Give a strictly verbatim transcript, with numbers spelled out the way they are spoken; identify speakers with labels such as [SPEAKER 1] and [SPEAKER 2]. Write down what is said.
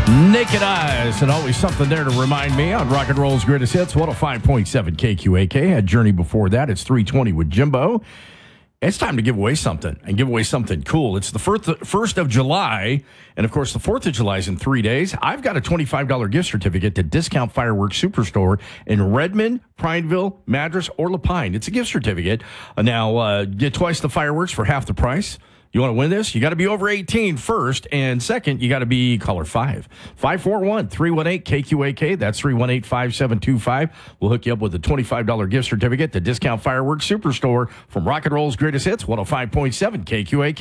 [SPEAKER 1] Naked Eyes, and always something there to remind me on Rock and Roll's Greatest Hits, one oh five point seven K Q A K. Had Journey before that. It's three twenty with Jimbo. It's time to give away something, and give away something cool. It's the first of July, and of course, the fourth of July is in three days. I've got a twenty-five dollars gift certificate to Discount Fireworks Superstore in Redmond, Prineville, Madras, or Lapine. It's a gift certificate. Uh, now, uh, get twice the fireworks for half the price. You want to win this? You got to be over eighteen first, and second, you got to be caller five. five four one, three one eight, K Q A K. That's three one eight, five seven two five. We'll hook you up with a twenty-five dollars gift certificate to Discount Fireworks Superstore from Rock and Roll's Greatest Hits, one oh five point seven K Q A K.